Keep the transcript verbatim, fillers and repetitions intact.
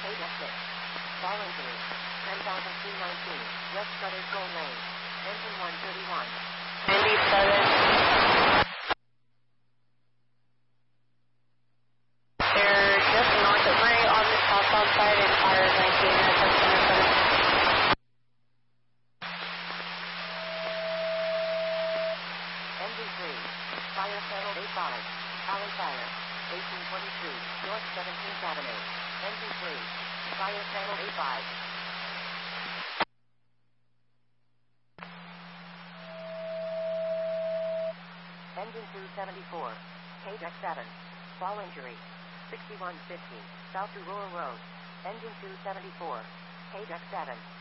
eight F six. Ball injury. ten thousand two nineteen. West Brothers Gold Lane. Engine one thirty-one. ninety-seven. They're just north of Murray on the southbound side and fire nineteen at customer seven. Engine three. Fire channel eighty-five. Alley fire. eighteen twenty-three. North seventeenth Avenue. Engine three. Fire channel eighty-five. Engine two seventy-four. K X seven. Ball injury. sixty-one fifty. South Aurora Road. Engine two seventy-four. K X seven.